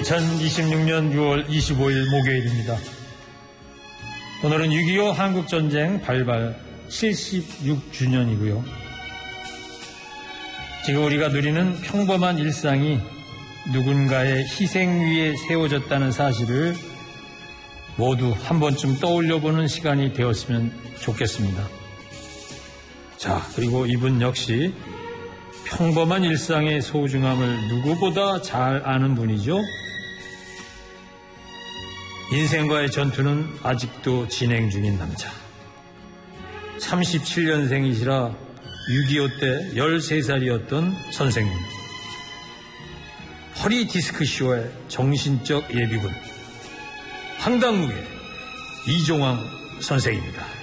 2026년 6월 25일 목요일입니다. 오늘은 6.25 한국전쟁 발발 76주년이고요. 지금 우리가 누리는 평범한 일상이 누군가의 희생 위에 세워졌다는 사실을 모두 한 번쯤 떠올려보는 시간이 되었으면 좋겠습니다. 자, 그리고 이분 역시 평범한 일상의 소중함을 누구보다 잘 아는 분이죠. 인생과의 전투는 아직도 진행 중인 남자. 37년생이시라 6.25 때 13살이었던 선생님. 허리 디스크쇼의 정신적 예비군. 황당무계 이종황 선생입니다.